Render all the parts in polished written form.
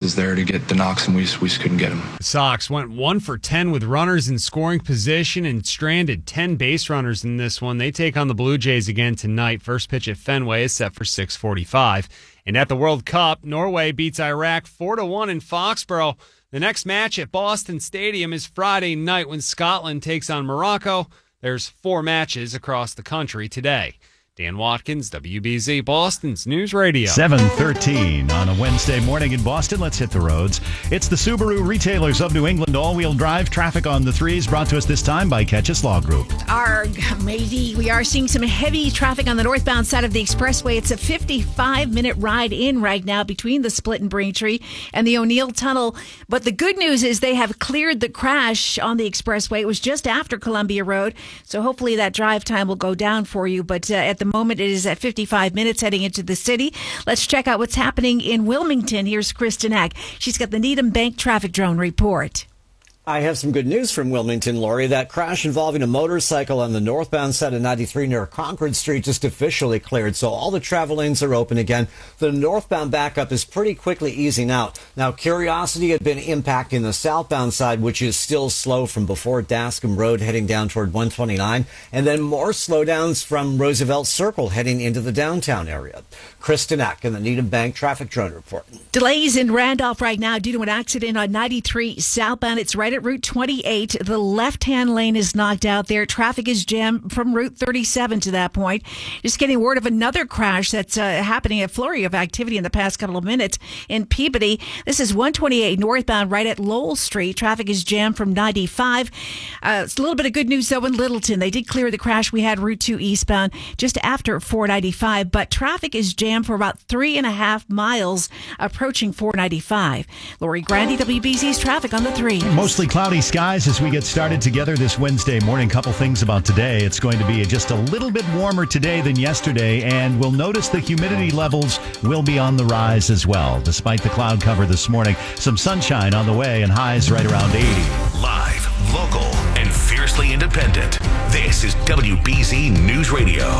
was there to get the knocks, and we just couldn't get them. The Sox went 1 for 10 with runners in scoring position and stranded 10 base runners in this one. They take on the Blue Jays again tonight. First pitch at Fenway is set for 6:45. And at the World Cup, Norway beats Iraq 4-1 in Foxborough. The next match at Boston Stadium is Friday night when Scotland takes on Morocco. There's 4 matches across the country today. Dan Watkins, WBZ, Boston's News Radio. 7:13 on a Wednesday morning in Boston. Let's hit the roads. It's the Subaru Retailers of New England all-wheel drive traffic on the 3s, brought to us this time by Ketchus Law Group. Arg, matey. We are seeing some heavy traffic on the northbound side of the expressway. It's a 55-minute ride in right now between the split in Braintree and the O'Neill Tunnel. But the good news is they have cleared the crash on the expressway. It was just after Columbia Road, so hopefully that drive time will go down for you. But at the moment, it is at 55 minutes heading into the city. Let's check out what's happening in Wilmington. Here's Kristen Eck. She's got the Needham Bank traffic drone report. I have some good news from Wilmington, Lori. That crash involving a motorcycle on the northbound side of 93 near Concord Street just officially cleared, so all the travel lanes are open again. The northbound backup is pretty quickly easing out. Now, Curiosity had been impacting the southbound side, which is still slow from before Dascom Road heading down toward 129, and then more slowdowns from Roosevelt Circle heading into the downtown area. Kristen Eck in the Needham Bank traffic drone report. Delays in Randolph right now due to an accident on 93 southbound. It's right at Route 28. The left-hand lane is knocked out there. Traffic is jammed from Route 37 to that point. Just getting word of another crash that's happening, a flurry of activity in the past couple of minutes in Peabody. This is 128 northbound right at Lowell Street. Traffic is jammed from 95. It's a little bit of good news, though, in Littleton. They did clear the crash. We had Route 2 eastbound just after 495, but traffic is jammed for about 3.5 miles approaching 495. Lori Grandi, WBZ's traffic on the 3. Mostly cloudy skies as we get started together this Wednesday morning. Couple things about today. It's going to be just a little bit warmer today than yesterday, and we'll notice the humidity levels will be on the rise as well. Despite the cloud cover this morning, some sunshine on the way and highs right around 80. Live, local, and fiercely independent. This is WBZ News Radio.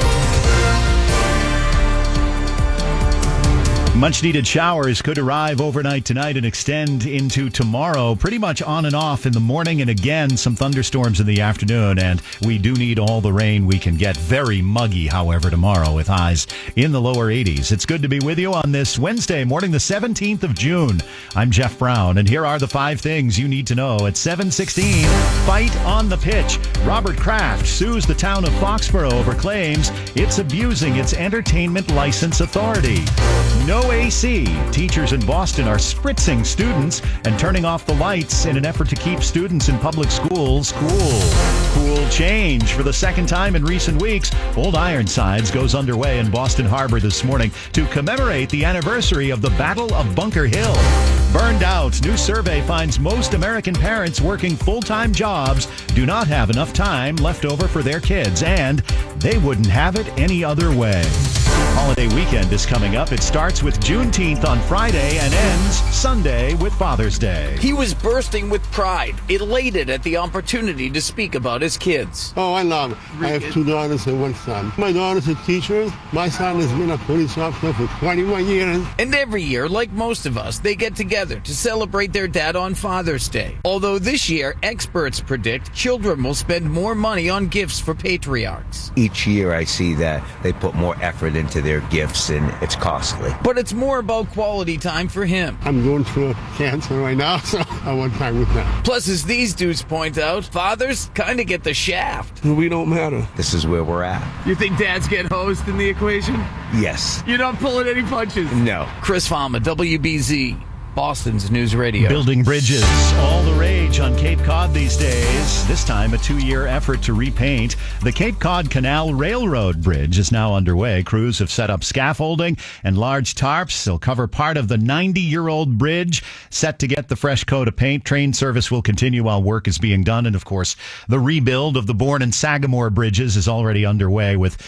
Much-needed showers could arrive overnight tonight and extend into tomorrow, pretty much on and off in the morning, and again, some thunderstorms in the afternoon, and we do need all the rain we can get. Very muggy, however, tomorrow with highs in the lower 80s. It's good to be with you on this Wednesday morning, the 17th of June. I'm Jeff Brown, and here are the 5 things you need to know at 7:16. Fight on the pitch. Robert Kraft sues the town of Foxborough over claims it's abusing its entertainment license authority. No AC. Teachers in Boston are spritzing students and turning off the lights in an effort to keep students in public schools cool. Cool change. For the second time in recent weeks, Old Ironsides goes underway in Boston Harbor this morning to commemorate the anniversary of the Battle of Bunker Hill. Burned out. New survey finds most American parents working full-time jobs do not have enough time left over for their kids, and they wouldn't have it any other way. Holiday weekend is coming up. It starts with Juneteenth on Friday and ends Sunday with Father's Day. He was bursting with pride, elated at the opportunity to speak about his kids. Oh, I love it. I have 2 daughters and 1 son. My daughter's a teacher. My son has been a police officer for 21 years. And every year, like most of us, they get together to celebrate their dad on Father's Day. Although this year, experts predict children will spend more money on gifts for patriarchs. Each year I see that they put more effort into their gifts, and it's costly. But it's more about quality time for him. I'm going through cancer right now, so I want time with them. Plus, as these dudes point out, fathers kind of get the shaft. We don't matter. This is where we're at. You think dads get hosed in the equation? Yes. You're not pulling any punches? No. Chris Fama, WBZ. Boston's News Radio. Building bridges, all the rage on Cape Cod these days. This time, a 2-year effort to repaint. The Cape Cod Canal Railroad Bridge is now underway. Crews have set up scaffolding and large tarps. They'll cover part of the 90-year-old bridge, set to get the fresh coat of paint. Train service will continue while work is being done. And, of course, the rebuild of the Bourne and Sagamore bridges is already underway with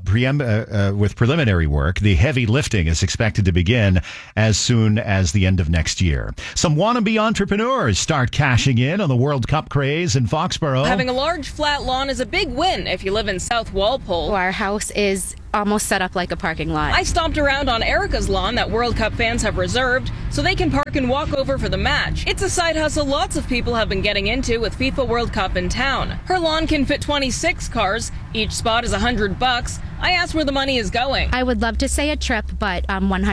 preliminary work. The heavy lifting is expected to begin as soon as the end of next year. Some wannabe entrepreneurs start cashing in on the World Cup craze in Foxborough. Having a large flat lawn is a big win if you live in South Walpole. Our house is almost set up like a parking lot. I stomped around on Erica's lawn that World Cup fans have reserved so they can park and walk over for the match. It's a side hustle lots of people have been getting into with FIFA World Cup in town. Her lawn can fit 26 cars. Each spot is $100. I asked where the money is going. I would love to say a trip, but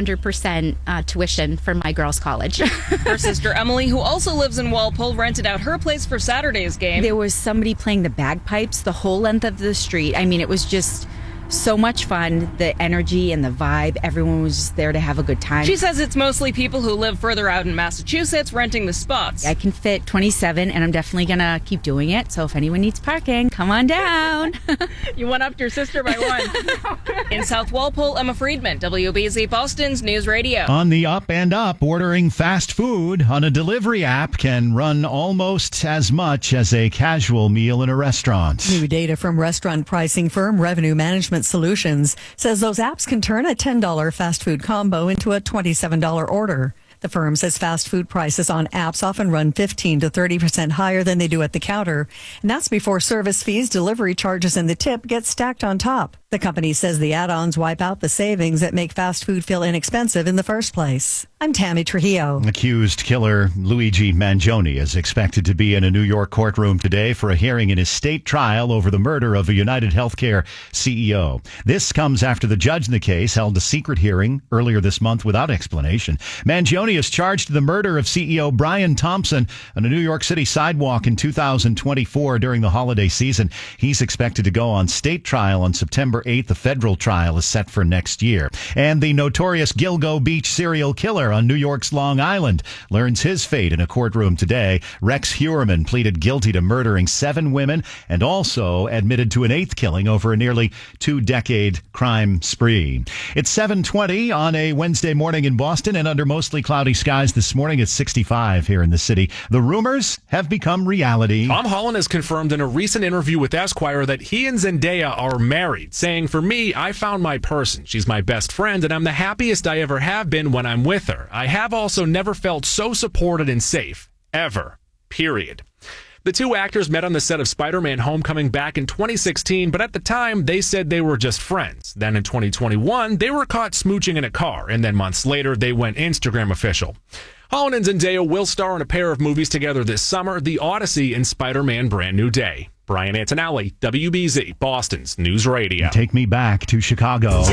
100% tuition for my girls' college. Her sister Emily, who also lives in Walpole, rented out her place for Saturday's game. There was somebody playing the bagpipes the whole length of the street. I mean, it was just so much fun, the energy and the vibe. Everyone was just there to have a good time. She says it's mostly people who live further out in Massachusetts renting the spots. I can fit 27, and I'm definitely going to keep doing it. So if anyone needs parking, come on down. You one-upped your sister by one. In South Walpole, Emma Friedman, WBZ Boston's News Radio. On the up and up, ordering fast food on a delivery app can run almost as much as a casual meal in a restaurant. New data from restaurant pricing firm Revenue Management Solutions says those apps can turn a $10 fast food combo into a $27 order. The firm says fast food prices on apps often run 15 to 30% higher than they do at the counter, and that's before service fees, delivery charges, and the tip get stacked on top. The company says the add-ons wipe out the savings that make fast food feel inexpensive in the first place. I'm Tammy Trujillo. Accused killer Luigi Mangione is expected to be in a New York courtroom today for a hearing in his state trial over the murder of a United Healthcare CEO. This comes after the judge in the case held a secret hearing earlier this month without explanation. Mangione is charged with the murder of CEO Brian Thompson on a New York City sidewalk in 2024 during the holiday season. He's expected to go on state trial on September 8th. The federal trial is set for next year. And the notorious Gilgo Beach serial killer on New York's Long Island learns his fate in a courtroom today. Rex Heuermann pleaded guilty to murdering 7 women and also admitted to an 8th killing over a nearly 2-decade crime spree. It's 7:20 on a Wednesday morning in Boston, and under mostly cloudy skies this morning. It's 65 here in the city. The rumors have become reality. Tom Holland has confirmed in a recent interview with Esquire that he and Zendaya are married, saying, "For me, I found my person. She's my best friend, and I'm the happiest I ever have been when I'm with her. I have also never felt so supported and safe. Ever. Period." The two actors met on the set of Spider-Man Homecoming back in 2016, but at the time, they said they were just friends. Then in 2021, they were caught smooching in a car, and then months later, they went Instagram official. Holland and Zendaya will star in a pair of movies together this summer, The Odyssey and Spider-Man Brand New Day. Brian Antonelli, WBZ, Boston's News Radio. Take me back to Chicago.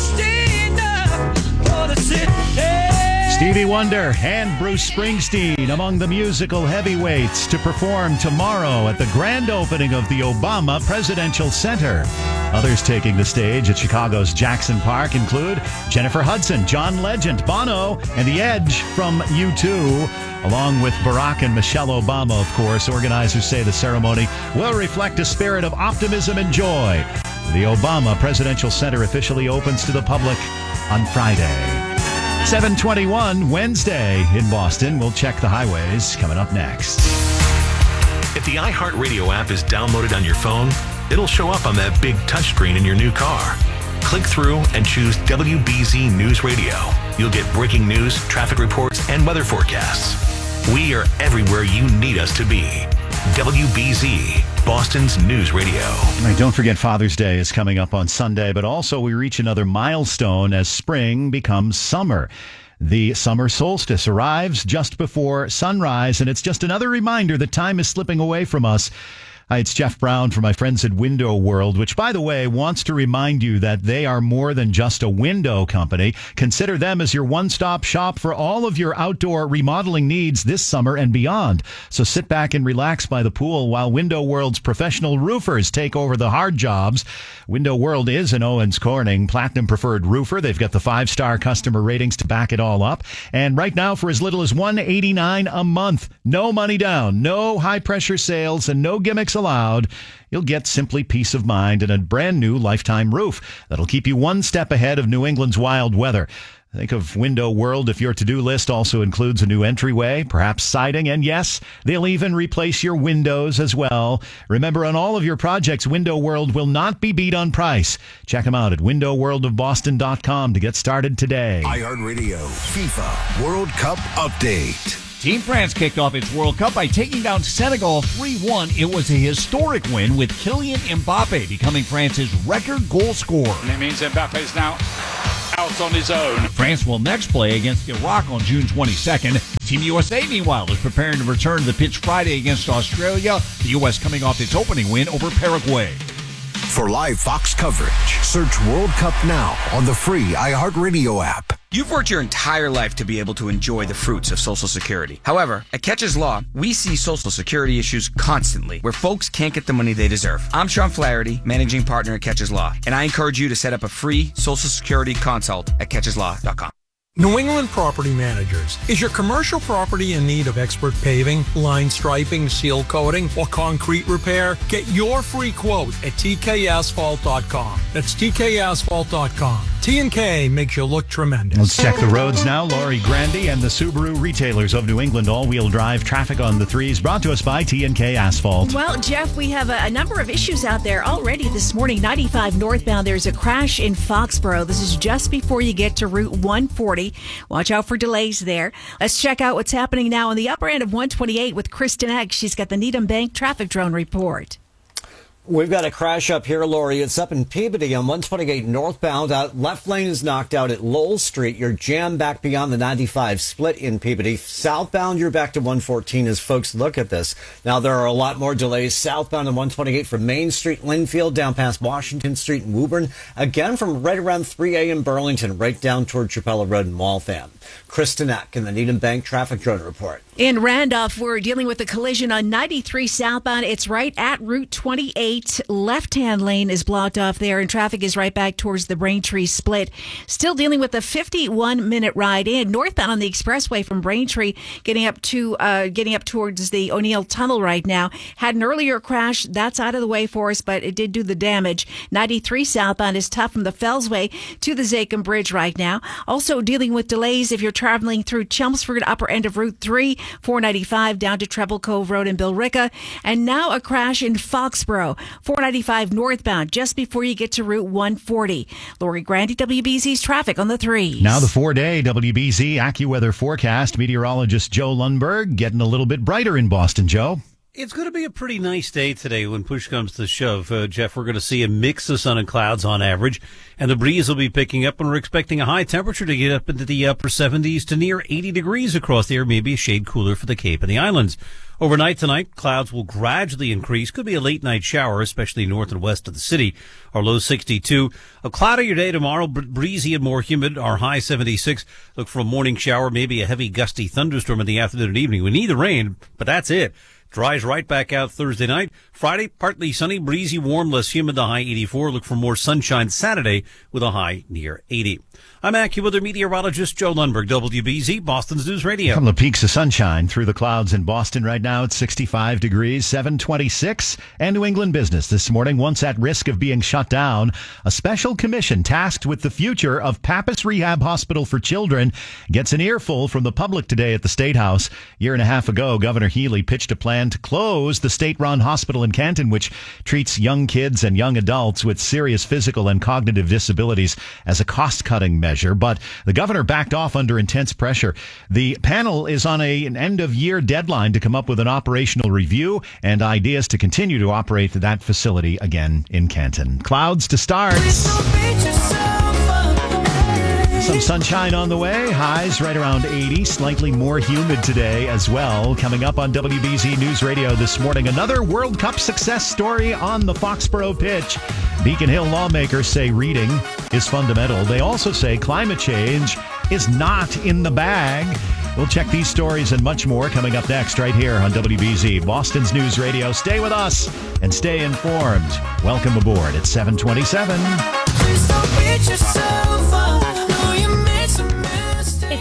Stevie Wonder and Bruce Springsteen among the musical heavyweights to perform tomorrow at the grand opening of the Obama Presidential Center. Others taking the stage at Chicago's Jackson Park include Jennifer Hudson, John Legend, Bono, and The Edge from U2, along with Barack and Michelle Obama, of course. Organizers say the ceremony will reflect a spirit of optimism and joy. The Obama Presidential Center officially opens to the public on Friday. 7:21 Wednesday in Boston. We'll check the highways coming up next. If the iHeartRadio app is downloaded on your phone, it'll show up on that big touchscreen in your new car. Click through and choose WBZ News Radio. You'll get breaking news, traffic reports, and weather forecasts. We are everywhere you need us to be. WBZ, Boston's News Radio. All right, don't forget Father's Day is coming up on Sunday, but also we reach another milestone as spring becomes summer. The summer solstice arrives just before sunrise, and it's just another reminder that time is slipping away from us. Hi, it's Jeff Brown from my friends at Window World, which, by the way, wants to remind you that they are more than just a window company. Consider them as your one-stop shop for all of your outdoor remodeling needs this summer and beyond. So sit back and relax by the pool while Window World's professional roofers take over the hard jobs. Window World is an Owens Corning Platinum Preferred roofer. They've got the 5-star customer ratings to back it all up. And right now, for as little as $189 a month, no money down, no high-pressure sales, and no gimmicks allowed, you'll get simply peace of mind and a brand new lifetime roof that'll keep you one step ahead of New England's wild weather. Think of Window World if your to-do list also includes a new entryway, perhaps siding, and yes, they'll even replace your windows as well. Remember, on all of your projects, Window World will not be beat on price. Check them out at windowworldofboston.com to get started today. iHeartRadio FIFA World Cup Update. Team France kicked off its World Cup by taking down Senegal 3-1. It was a historic win, with Kylian Mbappe becoming France's record goal scorer. And it means Mbappe is now out on his own. France will next play against Iraq on June 22nd. Team USA, meanwhile, is preparing to return to the pitch Friday against Australia, the U.S. coming off its opening win over Paraguay. For live Fox coverage, search World Cup now on the free iHeartRadio app. You've worked your entire life to be able to enjoy the fruits of Social Security. However, at Catches Law, we see Social Security issues constantly, where folks can't get the money they deserve. I'm Sean Flaherty, managing partner at Catches Law, and I encourage you to set up a free Social Security consult at catcheslaw.com. New England Property Managers. Is your commercial property in need of expert paving, line striping, seal coating, or concrete repair? Get your free quote at tkasphalt.com. That's tkasphalt.com. T&K makes you look tremendous. Let's check the roads now. Lori Grandy and the Subaru retailers of New England all-wheel drive traffic on the threes, brought to us by T&K Asphalt. Well, Jeff, we have a number of issues out there already this morning. 95 northbound, there's a crash in Foxborough. This is just before you get to Route 140. Watch out for delays there. Let's check out what's happening now on the upper end of 128 with Kristen Egg. She's got the Needham Bank traffic drone report. We've got a crash up here, Lori. It's up in Peabody on 128 northbound. Left lane is knocked out at Lowell Street. You're jammed back beyond the 95 split in Peabody. Southbound, you're back to 114 as folks look at this. Now, there are a lot more delays southbound on 128 from Main Street, Linfield, down past Washington Street and Woburn. Again, from right around 3A in Burlington, right down toward Chapella Road in Waltham. Kristen Eck in the Needham Bank traffic drone report. In Randolph, we're dealing with a collision on 93 southbound. It's right at Route 28. Left-hand lane is blocked off there, and traffic is right back towards the Braintree split. Still dealing with a 51-minute ride in. Northbound on the expressway from Braintree, getting up towards the O'Neill Tunnel right now. Had an earlier crash. That's out of the way for us, but it did do the damage. 93 southbound is tough from the Fellsway to the Zakim Bridge right now. Also dealing with delays if you're traveling through Chelmsford, upper end of Route 3, 495 down to Treble Cove Road in Billerica. And now a crash in Foxborough, 495 northbound, just before you get to Route 140. Lori Grandy, WBZ's traffic on the threes. Now the 4-day WBZ AccuWeather forecast. Meteorologist Joe Lundberg getting a little bit brighter in Boston. Joe? It's going to be a pretty nice day today when push comes to shove. Jeff, we're going to see a mix of sun and clouds on average, and the breeze will be picking up, and we're expecting a high temperature to get up into the upper 70s to near 80 degrees across the air, maybe a shade cooler for the Cape and the Islands. Overnight tonight, clouds will gradually increase. Could be a late night shower, especially north and west of the city. Our low 62. A cloudier day tomorrow, breezy and more humid. Our high 76. Look for a morning shower, maybe a heavy gusty thunderstorm in the afternoon and evening. We need the rain, but that's it. Dries right back out Thursday night. Friday, partly sunny, breezy, warm, less humid, the high 84. Look for more sunshine Saturday with a high near 80. I'm AccuWeather meteorologist Joe Lundberg, WBZ, Boston's News Radio. A couple of peaks of sunshine through the clouds in Boston right now. It's 65 degrees, 726. And New England business this morning, once at risk of being shut down. A special commission tasked with the future of Pappas Rehab Hospital for Children gets an earful from the public today at the State House. A year and a half ago, Governor Healy pitched a plan to close the state-run hospital in Canton, which treats young kids and young adults with serious physical and cognitive disabilities as a cost-cutting measure. But the governor backed off under intense pressure. The panel is on an end-of-year deadline to come up with an operational review and ideas to continue to operate that facility again in Canton. Clouds to start. Some sunshine on the way. Highs right around 80. Slightly more humid today as well. Coming up on WBZ News Radio this morning, another World Cup success story on the Foxborough pitch. Beacon Hill lawmakers say reading is fundamental. They also say climate change is not in the bag. We'll check these stories and much more coming up next right here on WBZ, Boston's News Radio. Stay with us and stay informed. Welcome aboard at 727. Please don't beat yourself up. No, you made some mistakes. If you're looking for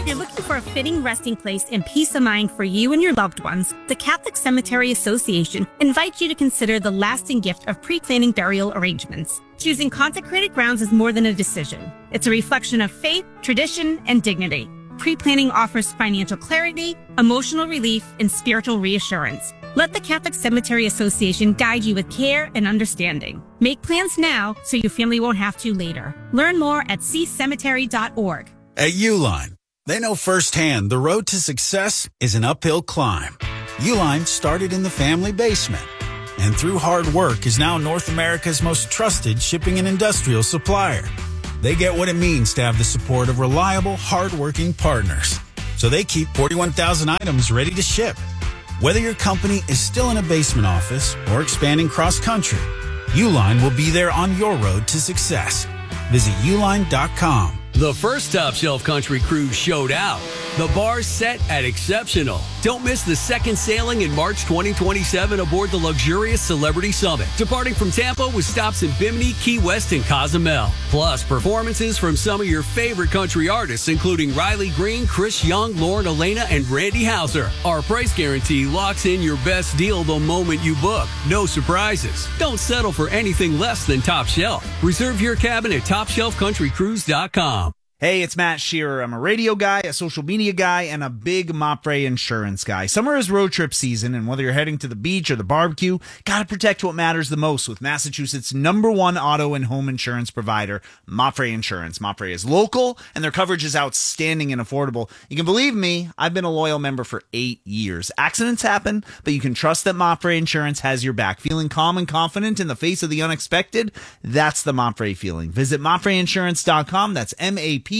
for a fitting resting place and peace of mind for you and your loved ones, the Catholic Cemetery Association invites you to consider the lasting gift of pre-planning burial arrangements. Choosing consecrated grounds is more than a decision. It's a reflection of faith, tradition, and dignity. Pre-planning offers financial clarity, emotional relief, and spiritual reassurance. Let the Catholic Cemetery Association guide you with care and understanding. Make plans now so your family won't have to later. Learn more at ccemetery.org. At Uline, they know firsthand the road to success is an uphill climb. Uline started in the family basement, and through hard work is now North America's most trusted shipping and industrial supplier. They get what it means to have the support of reliable, hard-working partners. So they keep 41,000 items ready to ship. Whether your company is still in a basement office or expanding cross-country, Uline will be there on your road to success. Visit uline.com. The first Top Shelf Country Cruise showed out. The bar's set at exceptional. Don't miss the second sailing in March 2027 aboard the luxurious Celebrity Summit, departing from Tampa with stops in Bimini, Key West, and Cozumel. Plus, performances from some of your favorite country artists, including Riley Green, Chris Young, Lauren Elena, and Randy Houser. Our price guarantee locks in your best deal the moment you book. No surprises. Don't settle for anything less than Top Shelf. Reserve your cabin at TopShelfCountryCruise.com. Hey, it's Matt Shearer. I'm a radio guy, a social media guy, and a big Mopre insurance guy. Summer is road trip season, and whether you're heading to the beach or the barbecue, gotta protect what matters the most with Massachusetts' #1 auto and home insurance provider, Mopre Insurance. Mopre is local, and their coverage is outstanding and affordable. You can believe me, I've been a loyal member for 8 years. Accidents happen, but you can trust that Mopre Insurance has your back. Feeling calm and confident in the face of the unexpected? That's the Mopre feeling. Visit MopreInsurance.com. That's MAPFRE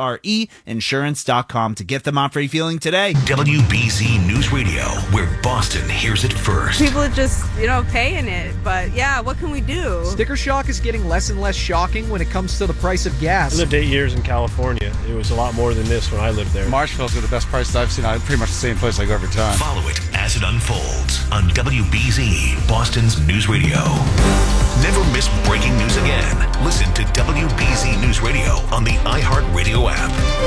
insurance.com to get the Mopre feeling today. WBZ News Radio, where Boston hears it first. People are just, paying it. But yeah, what can we do? Sticker shock is getting less and less shocking when it comes to the price of gas. I lived 8 years in California. It was a lot more than this when I lived there. Marshall's got the best prices I've seen. I'm pretty much the same place I go every time. Follow it as it unfolds on WBZ, Boston's News Radio. Never miss breaking news again. Listen to WBZ News Radio on the iHeartRadio app.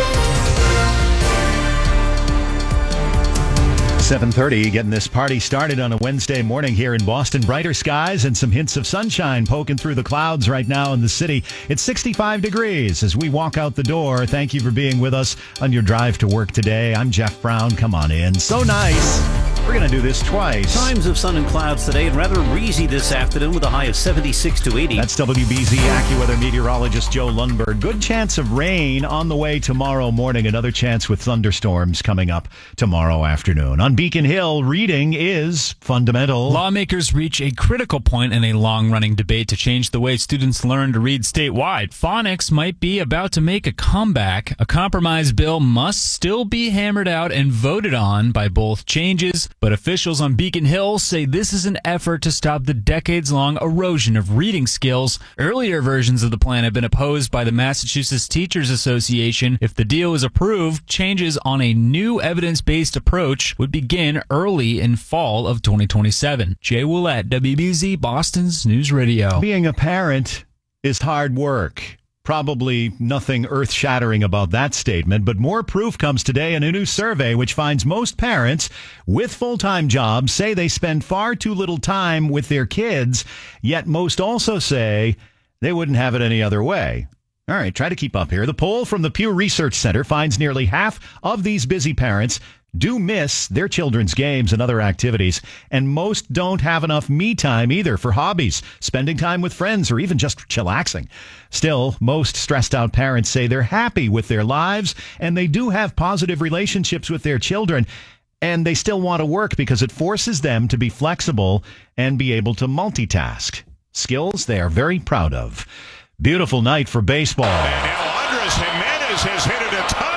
7:30, getting this party started on a Wednesday morning here in Boston. Brighter skies and some hints of sunshine poking through the clouds right now in the city. It's 65 degrees as we walk out the door. Thank you for being with us on your drive to work today. I'm Jeff Brown. Come on in. So nice. We're going to do this twice. Times of sun and clouds today and rather breezy this afternoon with a high of 76 to 80. That's WBZ AccuWeather meteorologist Joe Lundberg. Good chance of rain on the way tomorrow morning. Another chance with thunderstorms coming up tomorrow afternoon. On Beacon Hill, reading is fundamental. Lawmakers reach a critical point in a long-running debate to change the way students learn to read statewide. Phonics might be about to make a comeback. A compromise bill must still be hammered out and voted on by both changes. But officials on Beacon Hill say this is an effort to stop the decades-long erosion of reading skills. Earlier versions of the plan have been opposed by the Massachusetts Teachers Association. If the deal is approved, changes on a new evidence-based approach would begin early in fall of 2027. Jay Willett, WBZ, Boston's News Radio. Being a parent is hard work. Probably nothing earth-shattering about that statement, but more proof comes today in a new survey which finds most parents with full-time jobs say they spend far too little time with their kids, yet most also say they wouldn't have it any other way. All right, try to keep up here. The poll from the Pew Research Center finds nearly half of these busy parents do miss their children's games and other activities, and most don't have enough me time either for hobbies, spending time with friends, or even just chillaxing. Still, most stressed out parents say they're happy with their lives, and they do have positive relationships with their children, and they still want to work because it forces them to be flexible and be able to multitask. Skills they are very proud of. Beautiful night for baseball. And Andres Jimenez has hit it a ton.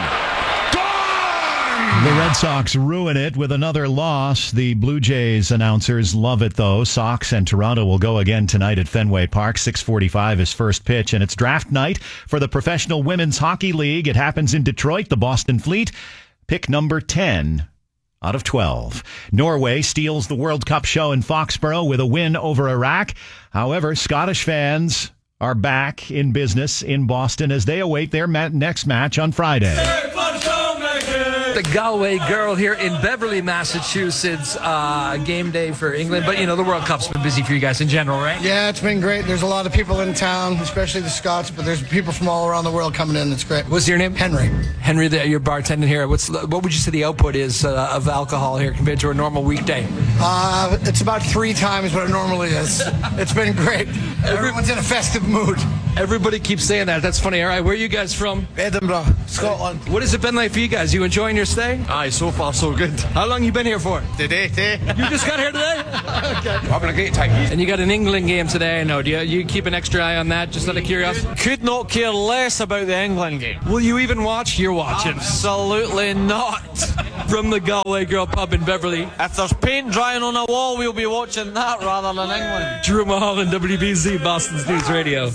The Red Sox ruin it with another loss. The Blue Jays announcers love it, though. Sox and Toronto will go again tonight at Fenway Park. 6:45 is first pitch, and it's draft night for the Professional Women's Hockey League. It happens in Detroit. The Boston Fleet pick number 10 out of 12. Norway steals the World Cup show in Foxborough with a win over Iraq. However, Scottish fans are back in business in Boston as they await their next match on Friday. the Galway Girl here in Beverly, Massachusetts. Game day for England, but the World Cup's been busy for you guys in general, right? Yeah, it's been great. There's a lot of people in town, especially the Scots, but there's people from all around the world coming in. It's great. What's your name? Henry. Henry, you're bartending here. What would you say the output is of alcohol here compared to a normal weekday? It's about 3 times what it normally is. It's been great. Everyone's in a festive mood. Everybody keeps saying that. That's funny. All right, where are you guys from? Edinburgh, Scotland. What has it been like for you guys? You enjoying your stay? Aye, so far so good. How long you been here for? Today. You just got here today? Okay. Having a great time. And you got an England game today, I know. Do you keep an extra eye on that, just out of curiosity? Could not care less about the England game. Will you even watch? You're watching. Absolutely not. From the Galway Girl pub in Beverly. If there's paint drying on a wall, we'll be watching that rather than England. Drew Mulholland, WBZ, Boston's News Radio.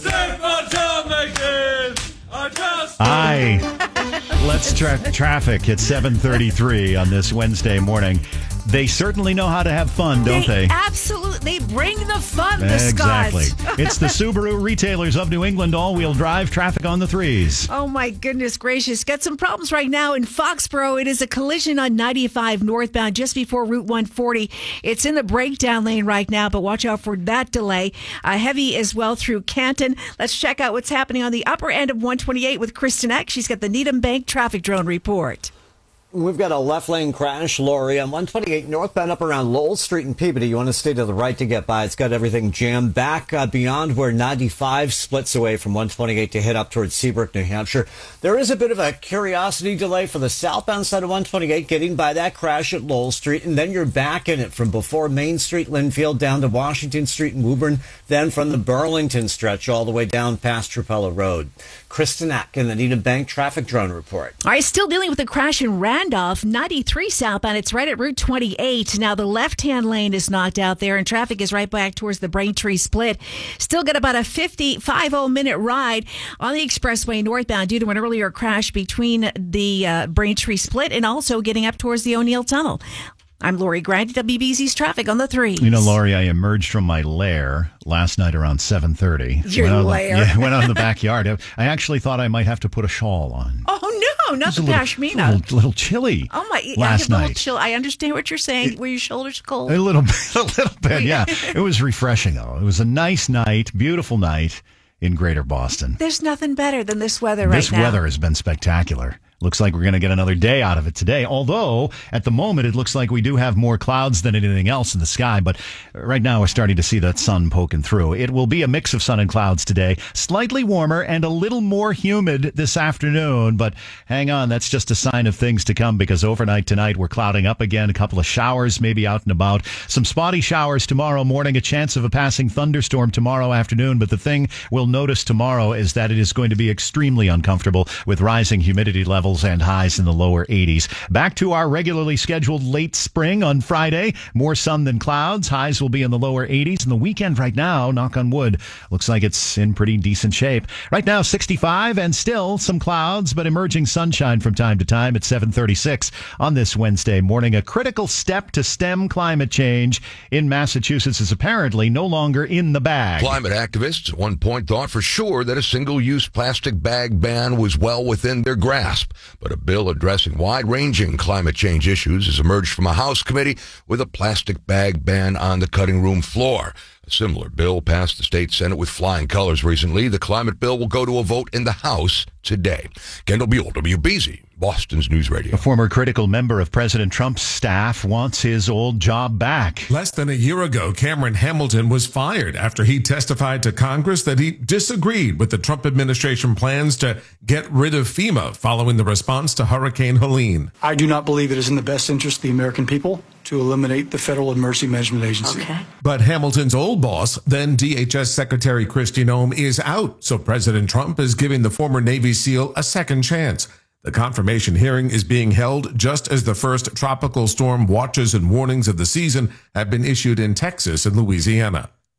Let's track traffic at 7:33 on this Wednesday morning. They certainly know how to have fun, don't they? Absolutely bring the fun, the Exactly. Scots. It's the Subaru retailers of New England all-wheel drive traffic on the 3s. Oh, my goodness gracious. Got some problems right now in Foxborough. It is a collision on 95 northbound just before Route 140. It's in the breakdown lane right now, but watch out for that delay. Heavy as well through Canton. Let's check out what's happening on the upper end of 128 with Kristen Eck. She's got the Needham Bank traffic drone report. We've got a left lane crash, Lori, on 128 northbound up around Lowell Street in Peabody. You want to stay to the right to get by. It's got everything jammed back beyond where 95 splits away from 128 to head up towards Seabrook, New Hampshire. There is a bit of a curiosity delay for the southbound side of 128 getting by that crash at Lowell Street, and then you're back in it from before Main Street, Linfield, down to Washington Street and Woburn, then from the Burlington stretch all the way down past Trapella Road. Kristen Eck in the Needham Bank traffic drone report. All right, still dealing with a crash in Randolph, 93 southbound. It's right at Route 28. Now, the left-hand lane is knocked out there, and traffic is right back towards the Braintree split. Still got about a 50-minute ride on the expressway northbound due to an earlier crash between the Braintree split and also getting up towards the O'Neill Tunnel. I'm Lori Grant, WBZ's traffic on the 3s. You know, Lori, I emerged from my lair last night around 7:30. Your lair? Went out in the backyard. I actually thought I might have to put a shawl on. Oh, no, not the pashmina. A little chilly. Oh, my. Last night. A little chill. I understand what you're saying. Were your shoulders cold? A little bit, yeah. It was refreshing, though. It was a nice night, beautiful night in Greater Boston. There's nothing better than this weather right now. This weather has been spectacular. Looks like we're going to get another day out of it today. Although, at the moment, it looks like we do have more clouds than anything else in the sky. But right now, we're starting to see that sun poking through. It will be a mix of sun and clouds today. Slightly warmer and a little more humid this afternoon. But hang on, that's just a sign of things to come, because overnight tonight, we're clouding up again. A couple of showers maybe out and about. Some spotty showers tomorrow morning. A chance of a passing thunderstorm tomorrow afternoon. But the thing we'll notice tomorrow is that it is going to be extremely uncomfortable with rising humidity levels and highs in the lower 80s. Back to our regularly scheduled late spring on Friday. More sun than clouds. Highs will be in the lower 80s. And the weekend right now, knock on wood, looks like it's in pretty decent shape. Right now, 65 and still some clouds, but emerging sunshine from time to time at 7:36 on this Wednesday morning. A critical step to stem climate change in Massachusetts is apparently no longer in the bag. Climate activists at one point thought for sure that a single-use plastic bag ban was well within their grasp. But a bill addressing wide-ranging climate change issues has emerged from a House committee with a plastic bag ban on the cutting room floor. A similar bill passed the state Senate with flying colors recently. The climate bill will go to a vote in the House today. Kendall Buell, WBZ, Boston's News Radio. A former critical member of President Trump's staff wants his old job back. Less than a year ago, Cameron Hamilton was fired after he testified to Congress that he disagreed with the Trump administration plans to get rid of FEMA following the response to Hurricane Helene. I do not believe it is in the best interest of the American people to eliminate the Federal Emergency Management Agency. Okay. But Hamilton's old boss, then DHS Secretary Kristi Noem, is out, so President Trump is giving the former Navy SEAL a second chance. The confirmation hearing is being held just as the first tropical storm watches and warnings of the season have been issued in Texas and Louisiana.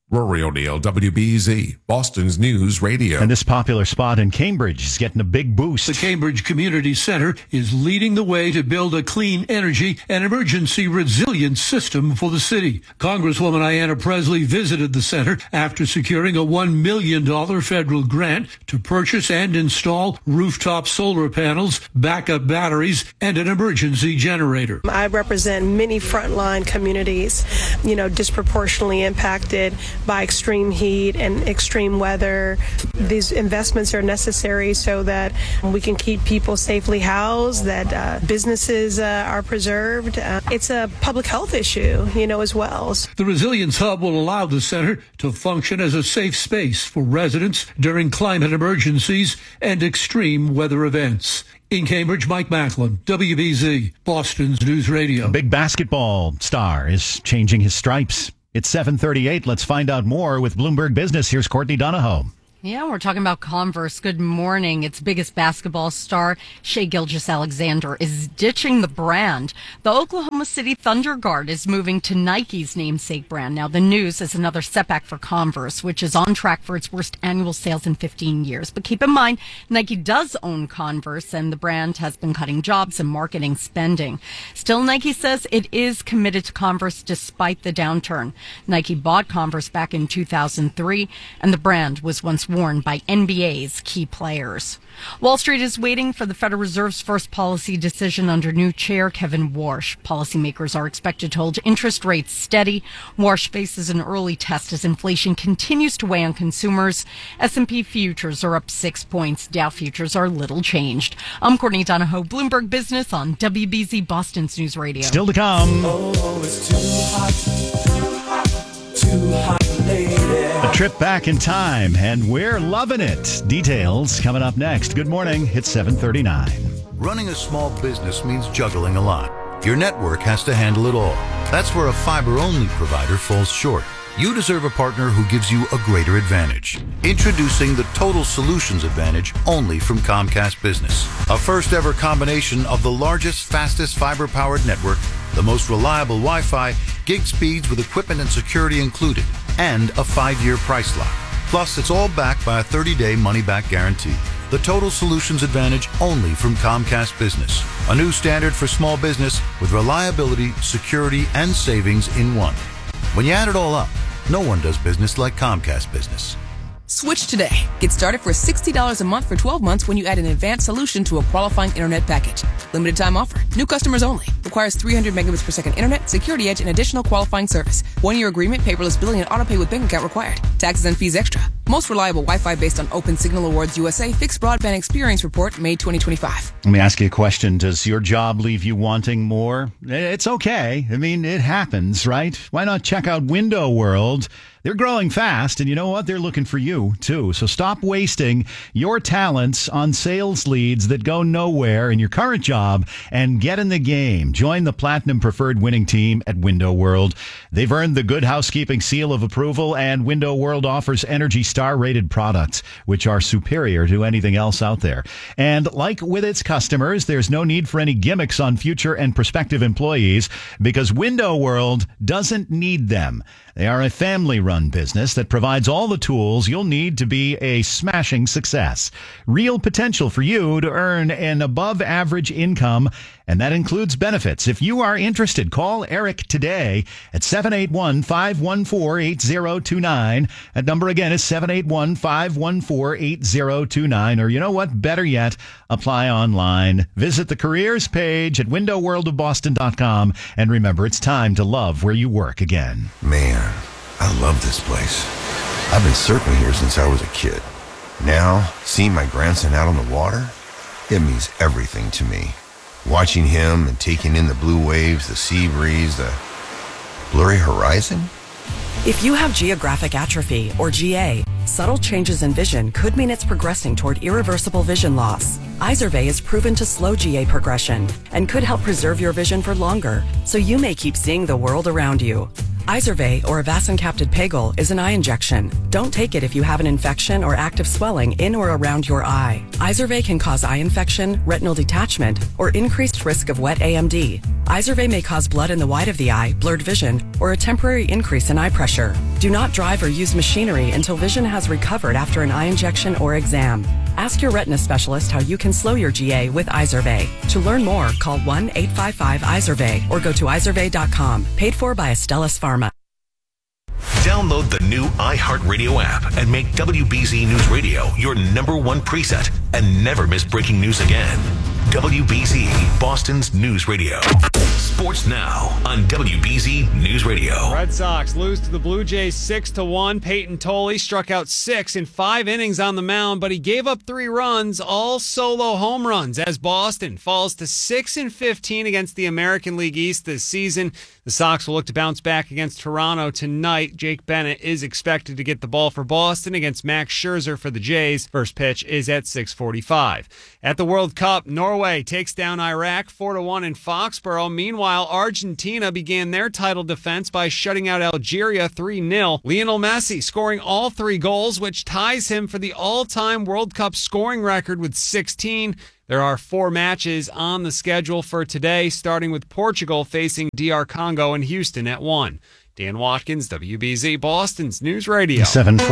Rory O'Neill, WBZ, Boston's News Radio. And this popular spot in Cambridge is getting a big boost. The Cambridge Community Center is leading the way to build a clean energy and emergency resilience system for the city. Congresswoman Ayanna Presley visited the center after securing a $1 million federal grant to purchase and install rooftop solar panels, backup batteries, and an emergency generator. I represent many frontline communities, disproportionately impacted by extreme heat and extreme weather. These investments are necessary so that we can keep people safely housed, that businesses are preserved. It's a public health issue, as well. The Resilience Hub will allow the center to function as a safe space for residents during climate emergencies and extreme weather events. In Cambridge, Mike Macklin, WBZ, Boston's News Radio. A big basketball star is changing his stripes. It's 7:38. Let's find out more with Bloomberg Business. Here's Courtney Donahoe. Yeah, we're talking about Converse. Good morning. Its biggest basketball star, Shai Gilgeous-Alexander, is ditching the brand. The Oklahoma City Thunder guard is moving to Nike's namesake brand. Now, the news is another setback for Converse, which is on track for its worst annual sales in 15 years. But keep in mind, Nike does own Converse, and the brand has been cutting jobs and marketing spending. Still, Nike says it is committed to Converse despite the downturn. Nike bought Converse back in 2003, and the brand was once worn by NBA's key players. Wall Street is waiting for the Federal Reserve's first policy decision under new chair Kevin Warsh. Policymakers are expected to hold interest rates steady. Warsh faces an early test as inflation continues to weigh on consumers. S&P futures are up 6 points. Dow futures are little changed. I'm Courtney Donahoe, Bloomberg Business on WBZ Boston's News Radio. Still to come. Oh, it's too hot, lady. A trip back in time, and we're loving it. Details coming up next. Good morning. It's 7:39. Running a small business means juggling a lot. Your network has to handle it all. That's where a fiber-only provider falls short. You deserve a partner who gives you a greater advantage. Introducing the Total Solutions Advantage only from Comcast Business. A first-ever combination of the largest, fastest fiber-powered network, the most reliable Wi-Fi, gig speeds with equipment and security included, and a 5-year price lock. Plus, it's all backed by a 30-day money-back guarantee. The Total Solutions Advantage only from Comcast Business. A new standard for small business with reliability, security, and savings in one. When you add it all up, no one does business like Comcast Business. Switch today. Get started for $60 a month for 12 months when you add an advanced solution to a qualifying internet package. Limited time offer. New customers only. Requires 300 megabits per second internet, security edge, and additional qualifying service. 1-year agreement, paperless billing, and autopay with bank account required. Taxes and fees extra. Most reliable Wi-Fi based on Open Signal Awards USA Fixed Broadband Experience Report, May 2025. Let me ask you a question. Does your job leave you wanting more? It's okay. I mean, it happens, right? Why not check out Window World? They're growing fast, and you know what? They're looking for you, too. So stop wasting your talents on sales leads that go nowhere in your current job and get in the game. Join the Platinum Preferred Winning Team at Window World. They've earned the Good Housekeeping seal of approval, and Window World offers Energy Star-rated products, which are superior to anything else out there. And like with its customers, there's no need for any gimmicks on future and prospective employees because Window World doesn't need them. They are a family-run business that provides all the tools you'll need to be a smashing success. Real potential for you to earn an above-average income, and that includes benefits. If you are interested, call Eric today at 781-514-8029. That number again is 781-514-8029. Or you know what? Better yet, apply online. Visit the careers page at windowworldofboston.com. And remember, it's time to love where you work again. Man, I love this place. I've been surfing here since I was a kid. Now, seeing my grandson out on the water, it means everything to me. Watching him and taking in the blue waves, the sea breeze, the blurry horizon. If you have geographic atrophy, or GA, subtle changes in vision could mean it's progressing toward irreversible vision loss. Izervay is proven to slow GA progression and could help preserve your vision for longer, so you may keep seeing the world around you. Izervay, or avacincaptad pegol, is an eye injection. Don't take it if you have an infection or active swelling in or around your eye. Izervay can cause eye infection, retinal detachment, or increased risk of wet AMD. Izervay may cause blood in the white of the eye, blurred vision, or a temporary increase in eye pressure. Do not drive or use machinery until vision has recovered after an eye injection or exam. Ask your retina specialist how you can slow your GA with Izervay. To learn more, call 1-855-IZERVAY or go to izervay.com. Paid for by Astellas Pharma. Download the new iHeartRadio app and make WBZ News Radio your #1 preset and never miss breaking news again. WBZ, Boston's News Radio. Sports now on WBZ News Radio. Red Sox lose to the Blue Jays 6-1. Peyton Tolley struck out 6 in 5 innings on the mound, but he gave up 3 runs, all solo home runs, as Boston falls to 6-15 against the American League East this season. The Sox will look to bounce back against Toronto tonight. Jake Bennett is expected to get the ball for Boston against Max Scherzer for the Jays. First pitch is at 6:45. At the World Cup, Norway takes down Iraq 4-1 in Foxborough. Meanwhile, Argentina began their title defense by shutting out Algeria 3-0. Lionel Messi scoring all 3 goals, which ties him for the all-time World Cup scoring record with 16. There are 4 matches on the schedule for today, starting with Portugal facing DR Congo in Houston at 1. Dan Watkins, WBZ, Boston's News Radio.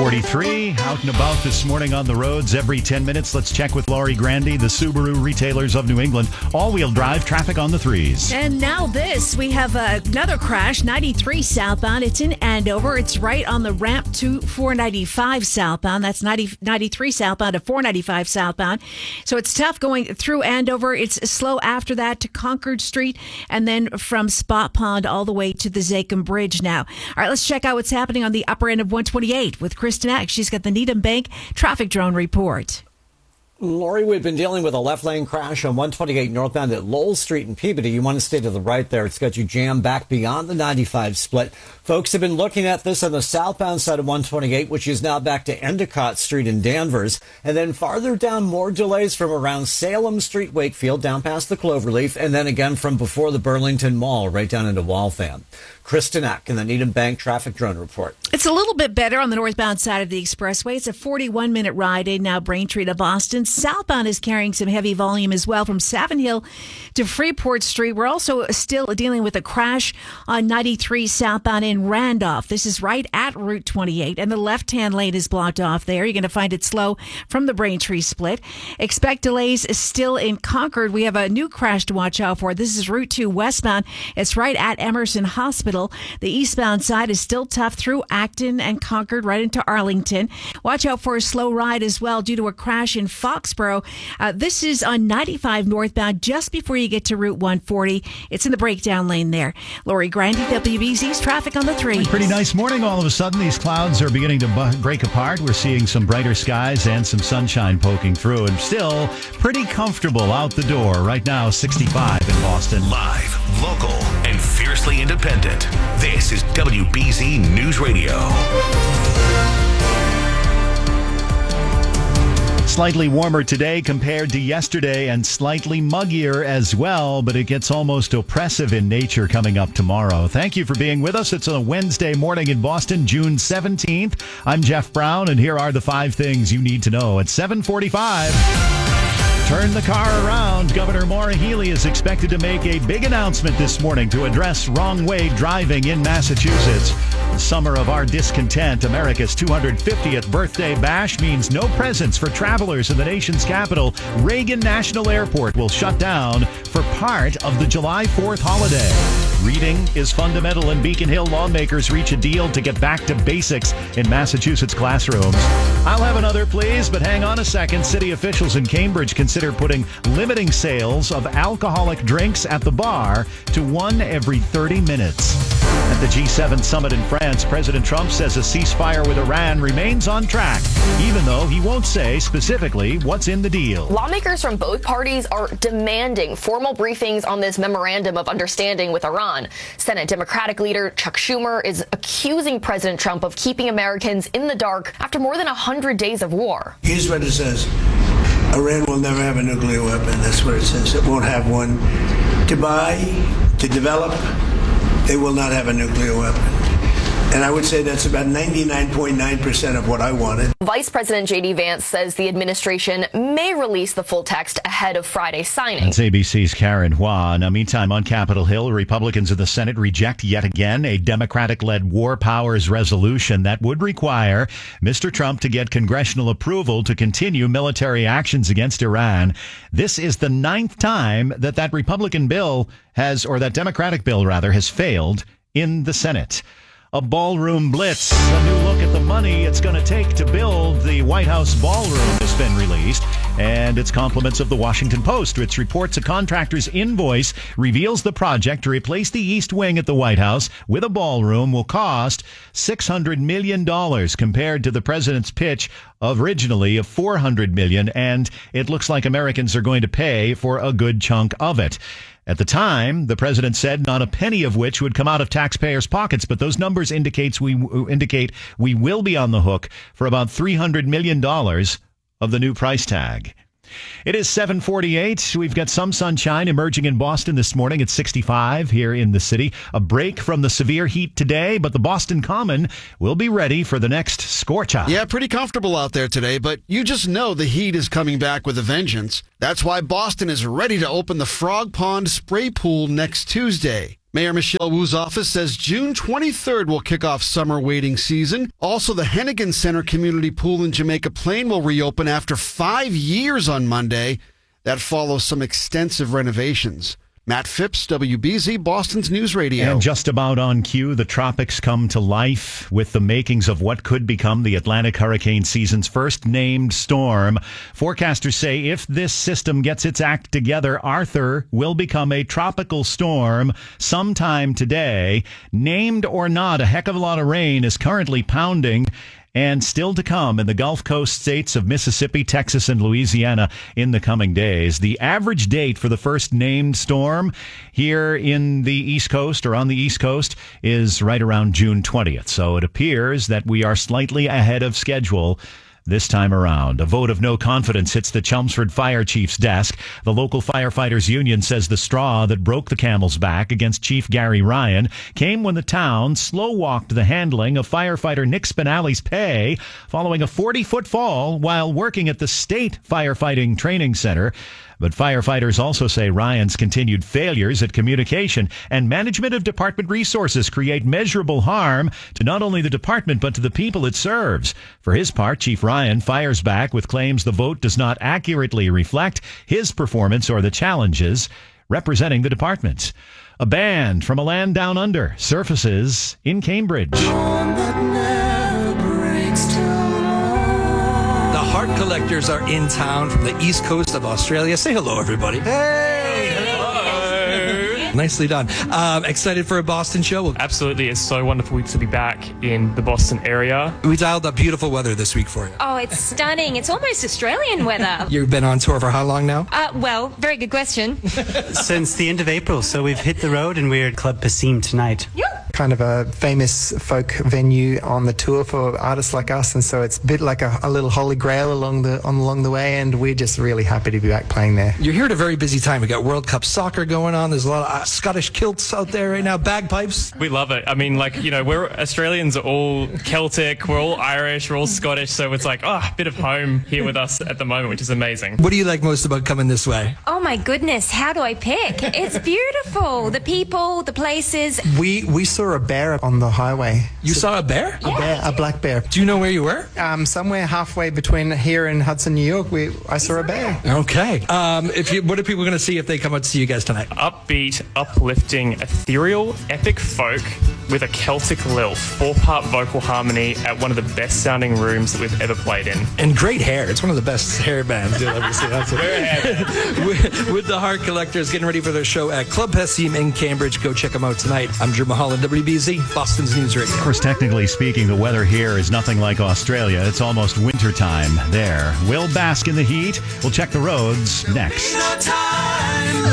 7:43, out and about this morning on the roads every 10 minutes. Let's check with Laurie Grandy, the Subaru Retailers of New England. All-wheel drive traffic on the 3s. And now this, we have another crash, 93 southbound. It's in Andover. It's right on the ramp to 495 southbound. That's 93 southbound to 495 southbound. So it's tough going through Andover. It's slow after that to Concord Street, and then from Spot Pond all the way to the Zakim Bridge now. All right, let's check out what's happening on the upper end of 128 with Kristen Eck. She's got the Needham Bank traffic drone report. Lori, we've been dealing with a left lane crash on 128 northbound at Lowell Street in Peabody. You want to stay to the right there. It's got you jammed back beyond the 95 split. Folks have been looking at this on the southbound side of 128, which is now back to Endicott Street in Danvers. And then farther down, more delays from around Salem Street, Wakefield, down past the Cloverleaf. And then again from before the Burlington Mall, right down into Waltham. Kristen Eck in the Needham Bank traffic drone report. It's a little bit better on the northbound side of the expressway. It's a 41-minute ride in now Braintree to Boston. Southbound is carrying some heavy volume as well from Savin Hill to Freeport Street. We're also still dealing with a crash on 93 southbound in Randolph. This is right at Route 28, and the left-hand lane is blocked off there. You're going to find it slow from the Braintree split. Expect delays still in Concord. We have a new crash to watch out for. This is Route 2 westbound. It's right at Emerson Hospital. The eastbound side is still tough through Acton and Concord right into Arlington. Watch out for a slow ride as well due to a crash in Foxborough. This is on 95 northbound just before you get to Route 140. It's in the breakdown lane there. Lori Grandy, WBZ's traffic on the 3. Pretty nice morning. All of a sudden, these clouds are beginning to break apart. We're seeing some brighter skies and some sunshine poking through, and still pretty comfortable out the door. Right now, 65 in Boston. Live, local, and fiercely independent. This is WBZ News Radio. Slightly warmer today compared to yesterday and slightly muggier as well, but it gets almost oppressive in nature coming up tomorrow. Thank you for being with us. It's a Wednesday morning in Boston, June 17th. I'm Jeff Brown, and here are the 5 things you need to know at 7:45. Turn the car around. Governor Maura Healey is expected to make a big announcement this morning to address wrong-way driving in Massachusetts. The summer of our discontent, America's 250th birthday bash, means no presents for travelers in the nation's capital. Reagan National Airport will shut down for part of the July 4th holiday. Reading is fundamental, and Beacon Hill lawmakers reach a deal to get back to basics in Massachusetts classrooms. I'll have another, please, but hang on a second. City officials in Cambridge consider putting limiting sales of alcoholic drinks at the bar to 1 every 30 minutes. At the G7 summit in France, President Trump says a ceasefire with Iran remains on track, even though he won't say specifically what's in the deal. Lawmakers from both parties are demanding formal briefings on this memorandum of understanding with Iran. Senate Democratic leader Chuck Schumer is accusing President Trump of keeping Americans in the dark after more than 100 days of war. Here's what it says. Iran will never have a nuclear weapon. That's what it says. It won't have one to buy, to develop. They will not have a nuclear weapon. And I would say that's about 99.9% of what I wanted. Vice President J.D. Vance says the administration may release the full text ahead of Friday's signing. That's ABC's Karen Hua. Now, meantime, on Capitol Hill, Republicans in the Senate reject yet again a Democratic-led war powers resolution that would require Mr. Trump to get congressional approval to continue military actions against Iran. This is the 9th time that Republican bill that Democratic bill, has failed in the Senate. A ballroom blitz, a new look at the money it's going to take to build the White House ballroom has been released, and it's compliments of the Washington Post, which reports a contractor's invoice reveals the project to replace the East Wing at the White House with a ballroom will cost $600 million compared to the president's pitch originally of $400 million, and it looks like Americans are going to pay for a good chunk of it. At the time, the president said not a penny of which would come out of taxpayers' pockets, but those numbers indicate we will be on the hook for about $300 million of the new price tag. It is 7:48. We've got some sunshine emerging in Boston this morning. It's 65 here in the city. A break from the severe heat today, but the Boston Common will be ready for the next scorch out. Yeah, pretty comfortable out there today, but you just know the heat is coming back with a vengeance. That's why Boston is ready to open the Frog Pond Spray Pool next Tuesday. Mayor Michelle Wu's office says June 23rd will kick off summer wading season. Also, the Hennigan Center Community Pool in Jamaica Plain will reopen after 5 years on Monday. That follows some extensive renovations. Matt Phipps, WBZ, Boston's News Radio. And just about on cue, the tropics come to life with the makings of what could become the Atlantic hurricane season's first named storm. Forecasters say if this system gets its act together, Arthur will become a tropical storm sometime today. Named or not, a heck of a lot of rain is currently pounding and still to come in the Gulf Coast states of Mississippi, Texas, and Louisiana in the coming days. The average date for the first named storm here in the East Coast or on the East Coast is right around June 20th. So it appears that we are slightly ahead of schedule this time around. A vote of no confidence hits the Chelmsford Fire Chief's desk. The local firefighters union says the straw that broke the camel's back against Chief Gary Ryan came when the town slow-walked the handling of firefighter Nick Spinelli's pay following a 40-foot fall while working at the State Firefighting Training Center. But firefighters also say Ryan's continued failures at communication and management of department resources create measurable harm to not only the department but to the people it serves. For his part, Chief Ryan fires back with claims the vote does not accurately reflect his performance or the challenges representing the department. A band from a land down under surfaces in Cambridge. The Heart Collectors are in town from the east coast of Australia. Say hello, everybody. Hey! Hello! Nicely done. Excited for a Boston show? Absolutely. It's so wonderful to be back in the Boston area. We dialed up beautiful weather this week for you. Oh, it's stunning. It's almost Australian weather. You've been on tour for how long now? Well, very good question. Since the end of April, so we've hit the road and we're at Club Passim tonight. Kind of a famous folk venue on the tour for artists like us, and so it's a bit like a little holy grail along the way, and we're just really happy to be back playing there. You're here at a very busy time. We got World Cup soccer going on. There's a lot of Scottish kilts out there right now, bagpipes. We love it. I mean, we're Australians are all Celtic, we're all Irish, we're all Scottish, so it's like, a bit of home here with us at the moment, which is amazing. What do you like most about coming this way? Oh my goodness, how do I pick? It's beautiful. The people, the places. We saw a bear on the highway. You saw a bear? A black bear. Do you know where you were? Somewhere halfway between here and Hudson, New York. I saw a bear. Okay. What are people going to see if they come out to see you guys tonight? Upbeat, uplifting, ethereal, epic folk with a Celtic lilt, 4-part vocal harmony at one of the best sounding rooms that we've ever played in. And great hair. It's one of the best hair bands you'll ever see. With the Heart Collectors getting ready for their show at Club Passim in Cambridge. Go check them out tonight. I'm Drew Mulholland, WBZ, Boston's News Radio. Of course, technically speaking, the weather here is nothing like Australia. It's almost wintertime there. We'll bask in the heat. We'll check the roads next.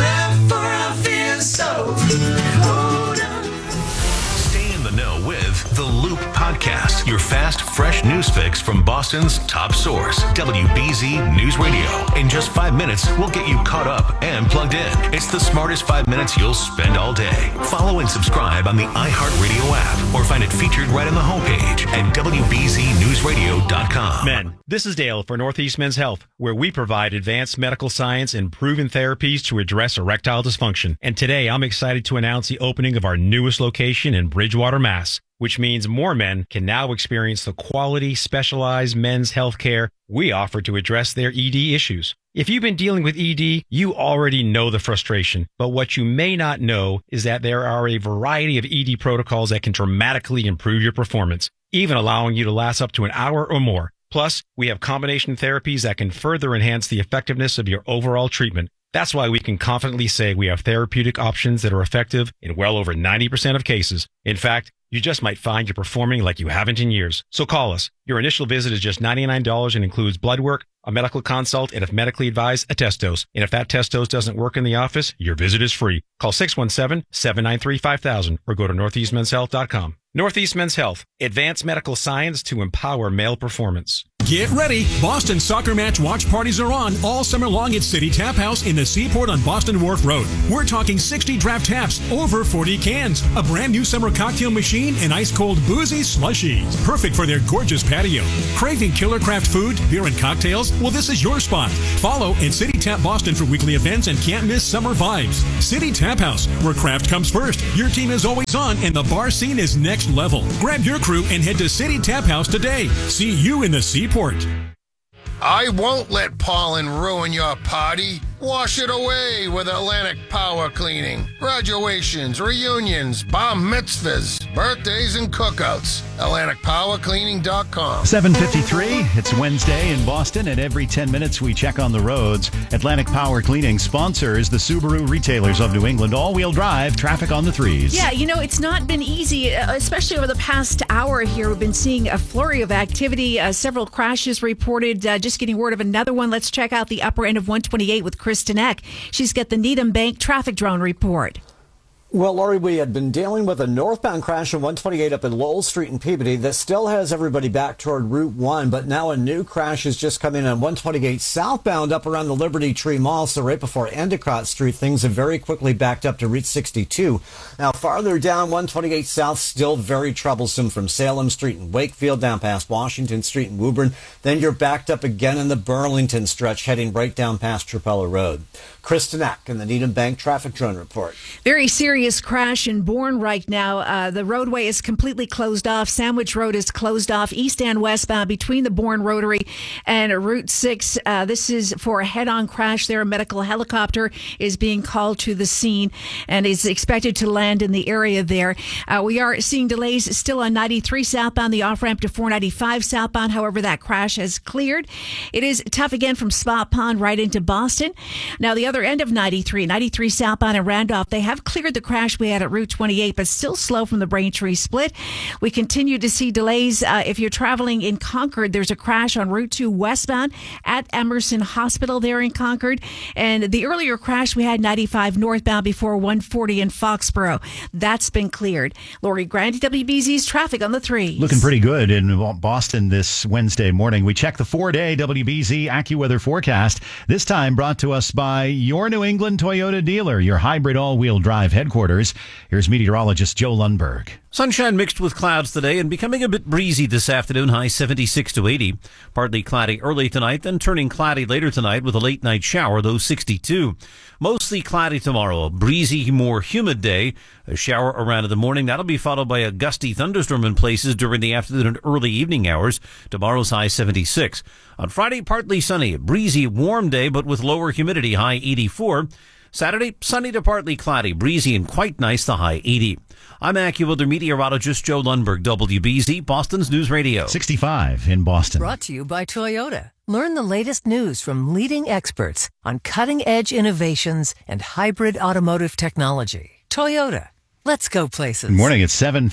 Stay in the know with The Loop Podcast, your fast, fresh news fix from Boston's top source, WBZ News Radio. In just 5 minutes, we'll get you caught up and plugged in. It's the smartest 5 minutes you'll spend all day. Follow and subscribe on the iHeartRadio app or find it featured right on the homepage at WBZNewsRadio.com. Men, this is Dale for Northeast Men's Health, where we provide advanced medical science and proven therapies to address erectile dysfunction. And today, I'm excited to announce the opening of our newest location in Bridgewater, Mass., which means more men can now experience the quality, specialized men's health care we offer to address their ED issues. If you've been dealing with ED, you already know the frustration. But what you may not know is that there are a variety of ED protocols that can dramatically improve your performance, even allowing you to last up to an hour or more. Plus, we have combination therapies that can further enhance the effectiveness of your overall treatment. That's why we can confidently say we have therapeutic options that are effective in well over 90% of cases. In fact, you just might find you're performing like you haven't in years. So call us. Your initial visit is just $99 and includes blood work, a medical consult, and if medically advised, a test dose. And if that test dose doesn't work in the office, your visit is free. Call 617-793-5000 or go to northeastmenshealth.com. Northeast Men's Health, advanced medical science to empower male performance. Get ready. Boston soccer match watch parties are on all summer long at City Tap House in the Seaport on Boston Wharf Road. We're talking 60 draft taps, over 40 cans, a brand new summer cocktail machine, and ice-cold boozy slushies. Perfect for their gorgeous patio. Craving killer craft food, beer, and cocktails? Well, this is your spot. Follow at City Tap Boston for weekly events and can't miss summer vibes. City Tap House, where craft comes first. Your team is always on, and the bar scene is next level. Grab your crew and head to City Tap House today. See you in the Seaport. I won't let pollen ruin your party. Wash it away with Atlantic Power Cleaning. Graduations, reunions, bar mitzvahs, birthdays, and cookouts. AtlanticPowerCleaning.com. 7:53. It's Wednesday in Boston, and every 10 minutes we check on the roads. Atlantic Power Cleaning sponsors the Subaru retailers of New England. All-wheel drive, traffic on the threes. Yeah, it's not been easy, especially over the past hour here. We've been seeing a flurry of activity, several crashes reported. Just getting word of another one. Let's check out the upper end of 128 with Kristen Eck. She's got the Needham Bank traffic drone report. Well, Laurie, we had been dealing with a northbound crash on 128 up in Lowell Street in Peabody that still has everybody back toward Route 1, but now a new crash has just come in on 128 southbound up around the Liberty Tree Mall, so right before Endicott Street, things have very quickly backed up to Route 62. Now, farther down 128 south, still very troublesome from Salem Street in Wakefield down past Washington Street in Woburn. Then you're backed up again in the Burlington stretch, heading right down past Trapella Road. Kristen Eck in the Needham Bank traffic drone report. Very serious crash in Bourne right now. The roadway is completely closed off. Sandwich Road is closed off, east and westbound between the Bourne Rotary and Route 6. This is for a head-on crash there. A medical helicopter is being called to the scene and is expected to land in the area there. We are seeing delays still on 93 southbound, the off-ramp to 495 southbound. However, that crash has cleared. It is tough again from Spot Pond right into Boston. Now, the other end of 93 southbound and Randolph, they have cleared the crash we had at Route 28, but still slow from the Braintree split. We continue to see delays. If you're traveling in Concord, there's a crash on Route 2 westbound at Emerson Hospital there in Concord. And the earlier crash we had 95 northbound before 140 in Foxborough. That's been cleared. Lori Grandi, WBZ's traffic on the threes. Looking pretty good in Boston this Wednesday morning. We check the 4-day WBZ AccuWeather forecast, this time brought to us by your New England Toyota dealer, your hybrid all-wheel drive headquarters. Here's meteorologist Joe Lundberg. Sunshine mixed with clouds today and becoming a bit breezy this afternoon, high 76 to 80. Partly cloudy early tonight, then turning cloudy later tonight with a late night shower, though 62. Mostly cloudy tomorrow, a breezy, more humid day. A shower around in the morning. That'll be followed by a gusty thunderstorm in places during the afternoon and early evening hours. Tomorrow's high 76. On Friday, partly sunny, a breezy, warm day, but with lower humidity, high 84. Saturday, sunny to partly cloudy, breezy and quite nice, the high 80. I'm AccuWeather meteorologist Joe Lundberg, WBZ, Boston's News Radio. 65 in Boston. Brought to you by Toyota. Learn the latest news from leading experts on cutting-edge innovations and hybrid automotive technology. Toyota. Let's go places. Good morning. It's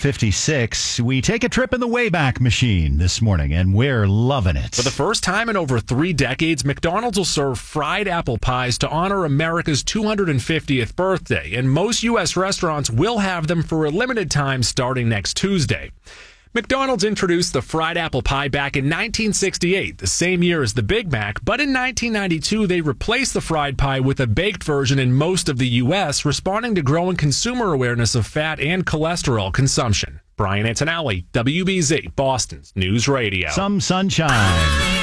7:56. We take a trip in the Wayback Machine this morning, and we're loving it. For the first time in over 3 decades, McDonald's will serve fried apple pies to honor America's 250th birthday, and most U.S. restaurants will have them for a limited time starting next Tuesday. McDonald's introduced the fried apple pie back in 1968, the same year as the Big Mac, but in 1992 they replaced the fried pie with a baked version in most of the U.S., responding to growing consumer awareness of fat and cholesterol consumption. Brian Antonelli, WBZ, Boston's News Radio. Some sunshine.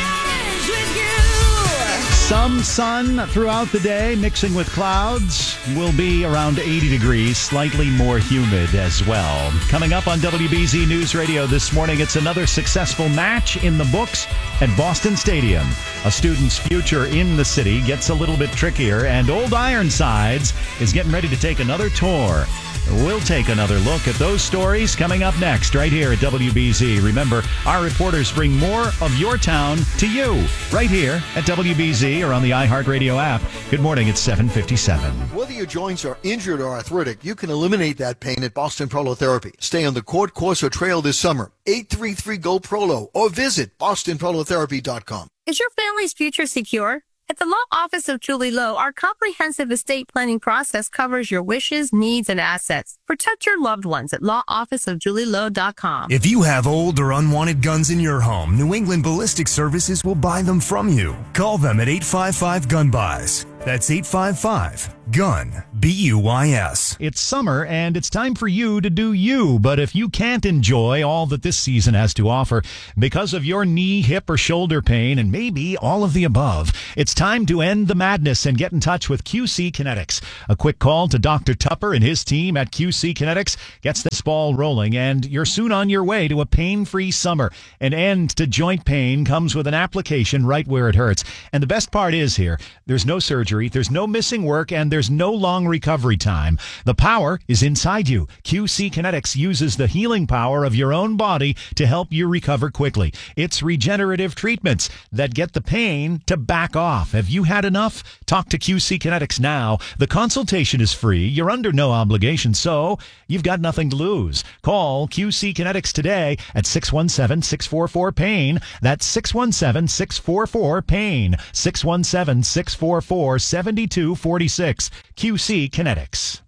Some sun throughout the day, mixing with clouds. Will be around 80 degrees, slightly more humid as well. Coming up on WBZ News Radio this morning, it's another successful match in the books at Boston Stadium. A student's future in the city gets a little bit trickier, and Old Ironsides is getting ready to take another tour. We'll take another look at those stories coming up next right here at WBZ. Remember, our reporters bring more of your town to you right here at WBZ or on the iHeartRadio app. Good morning, it's 7:57. Whether your joints are injured or arthritic, you can eliminate that pain at Boston Prolotherapy. Stay on the court, course, or trail this summer. 833-GO-PROLO or visit bostonprolotherapy.com. Is your family's future secure? At the law office of Julie Lowe, our comprehensive estate planning process covers your wishes, needs, and assets. Protect your loved ones at lawofficeofjulielowe.com. If you have old or unwanted guns in your home, New England Ballistic Services will buy them from you. Call them at 855-GUN-BUYS. That's 855-GUN, BUYS. It's summer, and it's time for you to do you. But if you can't enjoy all that this season has to offer because of your knee, hip, or shoulder pain, and maybe all of the above, it's time to end the madness and get in touch with QC Kinetics. A quick call to Dr. Tupper and his team at QC Kinetics gets this ball rolling, and you're soon on your way to a pain-free summer. An end to joint pain comes with an application right where it hurts. And the best part is here, there's no surgery, there's no missing work, and there's no long recovery time. The power is inside you. QC Kinetics uses the healing power of your own body to help you recover quickly. It's regenerative treatments that get the pain to back off. Have you had enough? Talk to QC Kinetics now. The consultation is free. You're under no obligation, so you've got nothing to lose. Call QC Kinetics today at 617-644-PAIN. That's 617-644-PAIN. 617-644-7246. QC Kinetics.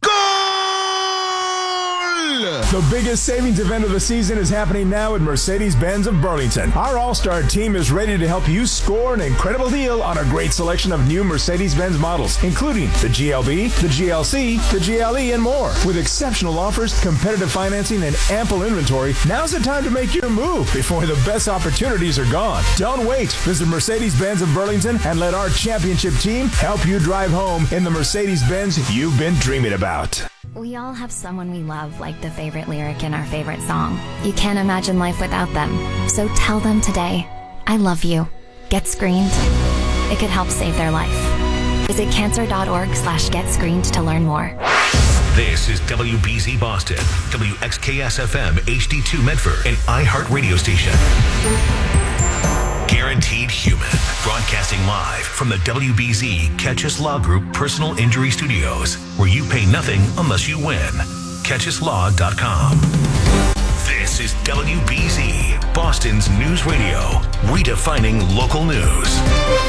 The biggest savings event of the season is happening now at Mercedes-Benz of Burlington. Our all-star team is ready to help you score an incredible deal on a great selection of new Mercedes-Benz models, including the GLB, the GLC, the GLE, and more. With exceptional offers, competitive financing, and ample inventory, now's the time to make your move before the best opportunities are gone. Don't wait. Visit Mercedes-Benz of Burlington and let our championship team help you drive home in the Mercedes-Benz you've been dreaming about. We all have someone we love, like the favorite lyric in our favorite song. You can't imagine life without them. So tell them today, I love you. Get screened. It could help save their life. Visit cancer.org/getscreened to learn more. This is WBZ Boston, WXKS-FM HD2 Medford, and iHeart Radio Station. Guaranteed Human, broadcasting live from the WBZ Catchus Law Group Personal Injury Studios, where you pay nothing unless you win. CatchusLaw.com. This is WBZ, Boston's News Radio, redefining local news.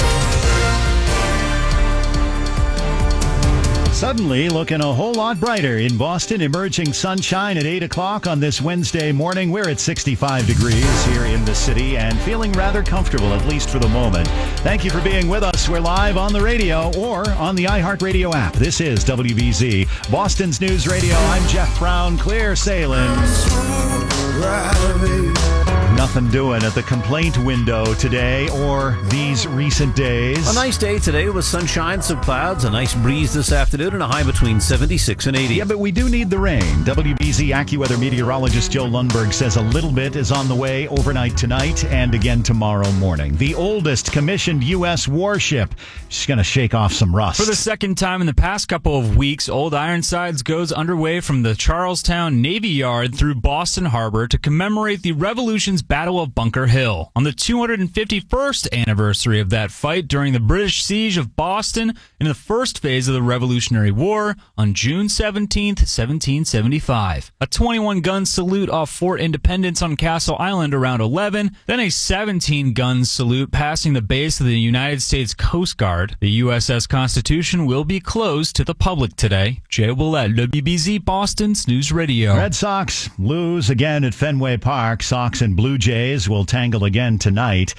Suddenly looking a whole lot brighter in Boston. Emerging sunshine at 8 o'clock on this Wednesday morning. We're at 65 degrees here in the city and feeling rather comfortable, at least for the moment. Thank you for being with us. We're live on the radio or on the iHeartRadio app. This is WBZ, Boston's News Radio. I'm Jeff Brown, clear sailing. Nothing doing at the complaint window today or these recent days. A nice day today with sunshine, some clouds, a nice breeze this afternoon, and a high between 76 and 80. Yeah, but we do need the rain. WBZ AccuWeather meteorologist Joe Lundberg says a little bit is on the way overnight tonight and again tomorrow morning. The oldest commissioned U.S. warship is going to shake off some rust. For the second time in the past couple of weeks, Old Ironsides goes underway from the Charlestown Navy Yard through Boston Harbor to commemorate the Revolution's Battle of Bunker Hill on the 251st anniversary of that fight during the British siege of Boston in the first phase of the Revolutionary War on June 17th, 1775. A 21-gun salute off Fort Independence on Castle Island around 11, then a 17-gun salute passing the base of the United States Coast Guard. The USS Constitution will be closed to the public today. Jay Willett, WBZ Boston's News Radio. Red Sox lose again at Fenway Park. Sox and Blue Jays will tangle again tonight.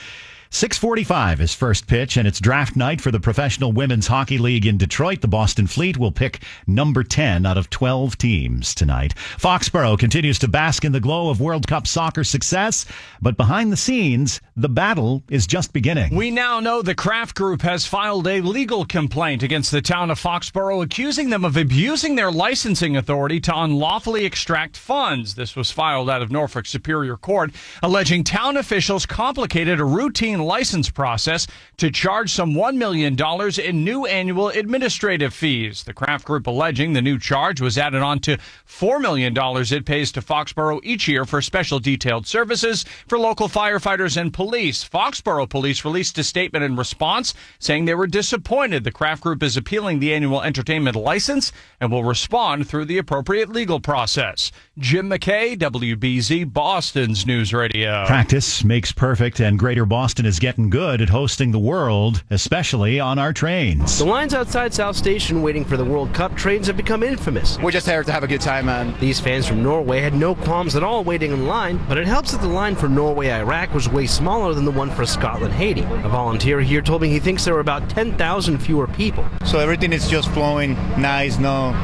6:45 is first pitch, and it's draft night for the Professional Women's Hockey League in Detroit. The Boston Fleet will pick number 10 out of 12 teams tonight. Foxborough continues to bask in the glow of World Cup soccer success, but behind the scenes, the battle is just beginning. We now know the Kraft Group has filed a legal complaint against the town of Foxborough, accusing them of abusing their licensing authority to unlawfully extract funds. This was filed out of Norfolk Superior Court, alleging town officials complicated a routine license process to charge some $1 million in new annual administrative fees. The Kraft Group alleging the new charge was added on to $4 million it pays to Foxborough each year for special detailed services for local firefighters and police. Foxborough police released a statement in response saying they were disappointed. The Kraft Group is appealing the annual entertainment license and will respond through the appropriate legal process. Jim McKay, WBZ Boston's News Radio. Practice makes perfect, and Greater Boston is getting good at hosting the world, especially on our trains. The lines outside South Station waiting for the World Cup trains have become infamous. We're just here to have a good time, man. These fans from Norway had no qualms at all waiting in line, but it helps that the line for Norway-Iraq was way smaller than the one for Scotland-Haiti. A volunteer here told me he thinks there were about 10,000 fewer people. So everything is just flowing nice, no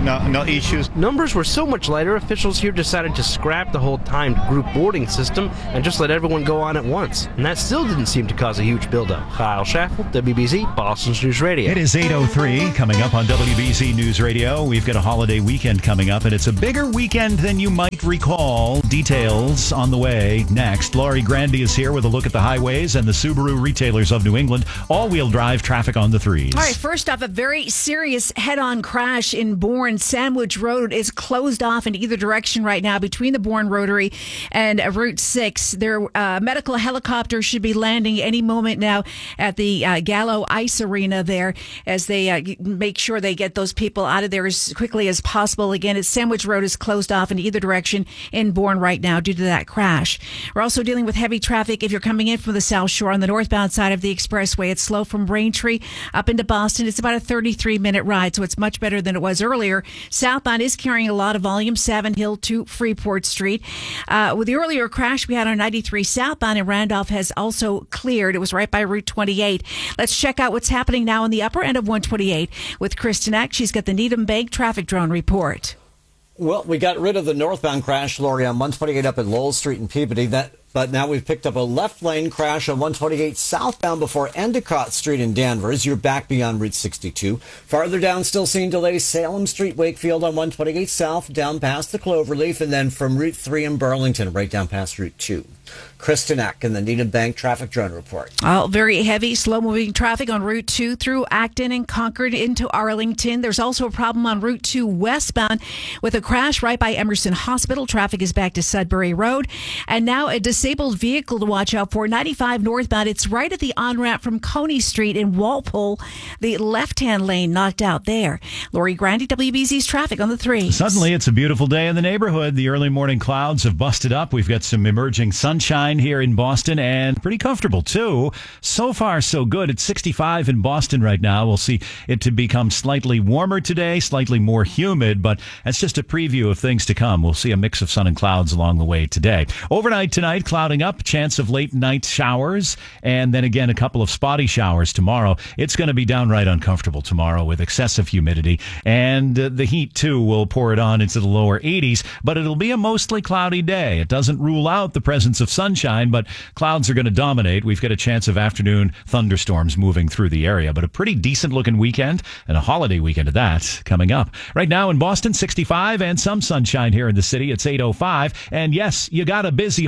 issues. Numbers were so much lighter, officials here decided to scrap the whole timed group boarding system and just let everyone go on at once. And that still didn't seem to cause a huge buildup. Kyle Schaffel, WBZ, Boston's News Radio. It is 8:03 coming up on WBZ News Radio. We've got a holiday weekend coming up, and it's a bigger weekend than you might recall. Details on the way next. Laurie Grandy is here with a look at the highways and the Subaru retailers of New England. All-wheel drive traffic on the threes. All right, first off, a very serious head-on crash in Bourne. Sandwich Road is closed off in either direction right now between the Bourne Rotary and Route 6. Their medical helicopter should be landing any moment now at the Gallo Ice Arena there as they make sure they get those people out of there as quickly as possible. Again, Sandwich Road is closed off in either direction in Bourne right now due to that crash. We're also dealing with heavy traffic if you're coming in from the South Shore on the northbound side of the expressway. It's slow from Braintree up into Boston. It's about a 33-minute ride, so it's much better than it was earlier. Southbound is carrying a lot of volume, Savin Hill to Freeport Street. With the earlier crash we had on 93 southbound in Randolph has also cleared. It was right by Route 28. Let's check out what's happening now on the upper end of 128 with Kristen Eck. She's got the Needham Bank traffic drone report. Well, we got rid of the northbound crash, Lori, on 128 up at Lowell Street in Peabody. But now we've picked up a left lane crash on 128 southbound before Endicott Street in Danvers. You're back beyond Route 62. Farther down, still seeing delays, Salem Street, Wakefield on 128 south, down past the Cloverleaf, and then from Route 3 in Burlington, right down past Route 2. Kristen Eck in the Needham Bank traffic drone report. Very heavy, slow-moving traffic on Route 2 through Acton and Concord into Arlington. There's also a problem on Route 2 westbound with a crash right by Emerson Hospital. Traffic is back to Sudbury Road. And now a disabled vehicle to watch out for, 95 northbound. It's right at the on-ramp from Coney Street in Walpole. The left-hand lane knocked out there. Laurie Grandy, WBZ's traffic on the 3. Suddenly, it's a beautiful day in the neighborhood. The early morning clouds have busted up. We've got some emerging sunshine here in Boston, and pretty comfortable too. So far, so good. It's 65 in Boston right now. We'll see it to become slightly warmer today, slightly more humid, but that's just a preview of things to come. We'll see a mix of sun and clouds along the way today. Overnight tonight, clouding up, chance of late night showers, and then again a couple of spotty showers tomorrow. It's going to be downright uncomfortable tomorrow with excessive humidity, and the heat too will pour it on into the lower 80s, but it'll be a mostly cloudy day. It doesn't rule out the presence of sunshine, but clouds are going to dominate. We've got a chance of afternoon thunderstorms moving through the area, but a pretty decent looking weekend and a holiday weekend at that coming up. Right now in Boston, 65 and some sunshine here in the city. It's 8:05, and yes, you got a busy holiday weekend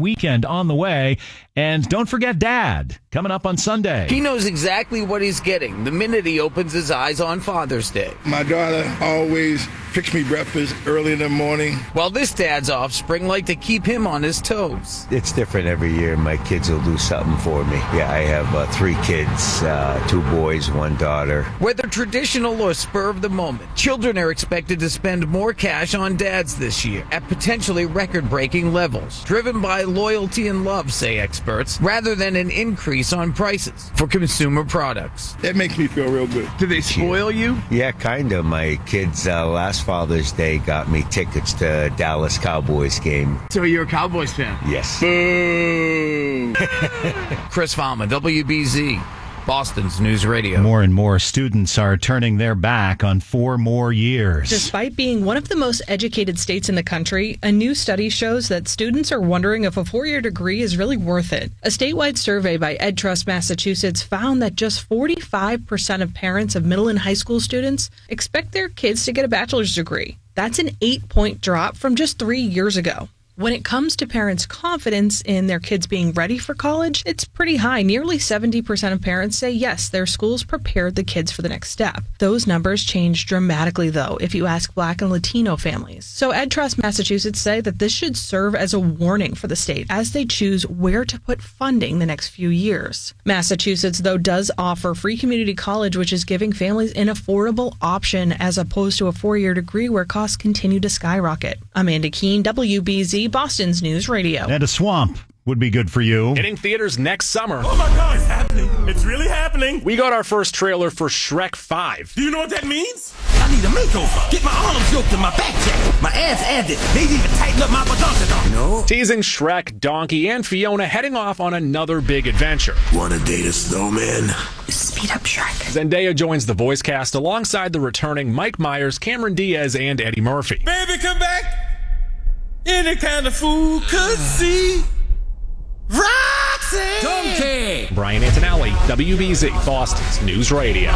weekend on the way. And don't forget Dad, coming up on Sunday. He knows exactly what he's getting the minute he opens his eyes on Father's Day. My daughter always fixed me breakfast early in the morning. While this dad's offspring like to keep him on his toes. It's different every year. My kids will do something for me. Yeah, I have 3 kids, 2 boys, 1 daughter. Whether traditional or spur of the moment, children are expected to spend more cash on dads this year at potentially record-breaking levels, driven by loyalty and love, say experts, rather than an increase on prices for consumer products. That makes me feel real good. Do they spoil you? Yeah, kind of. My kids last Father's Day got me tickets to Dallas Cowboys game. So you're a Cowboys fan? Yes. Boo! Chris Valma, WBZ. Boston's News Radio. More and more students are turning their back on 4 more years. Despite being one of the most educated states in the country, a new study shows that students are wondering if a 4-year degree is really worth it. A statewide survey by EdTrust Massachusetts found that just 45% of parents of middle and high school students expect their kids to get a bachelor's degree. That's an 8-point drop from just 3 years ago. When it comes to parents' confidence in their kids being ready for college, it's pretty high. Nearly 70% of parents say yes, their schools prepared the kids for the next step. Those numbers change dramatically, though, if you ask Black and Latino families. So EdTrust Massachusetts say that this should serve as a warning for the state as they choose where to put funding the next few years. Massachusetts, though, does offer free community college, which is giving families an affordable option as opposed to a 4-year degree where costs continue to skyrocket. Amanda Keene, WBZ, Boston's News Radio. And a swamp would be good for you. Hitting theaters next summer. Oh my God, it's happening. It's really happening. We got our first trailer for Shrek 5. Do you know what that means? I need a makeover. Get my arms yoked and my back checked. My ass added. Maybe even tighten up my badonkadonk. No. Teasing Shrek, Donkey, and Fiona heading off on another big adventure. Wanna date a snowman? Speed up Shrek. Zendaya joins the voice cast alongside the returning Mike Myers, Cameron Diaz, and Eddie Murphy. Baby, come back. Any kind of fool could see. Roxy! Donkey! Brian Antonelli, WBZ, Boston's News Radio.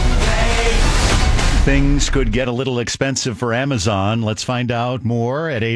Things could get a little expensive for Amazon. Let's find out more at 8.